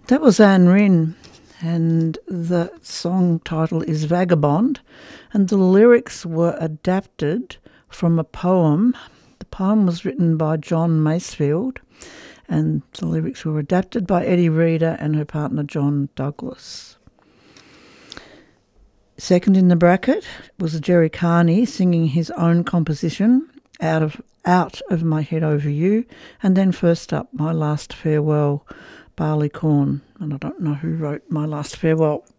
That was Anne Ryn, and the song title is Vagabond, and the lyrics were adapted from a poem. The poem was written by John Masefield, and the lyrics were adapted by Eddie Reader and her partner John Douglas. Second in the bracket was Jerry Carney singing his own composition, Out of My Head Over You, and then first up, My Last Farewell, Barleycorn. And I don't know who wrote My Last Farewell.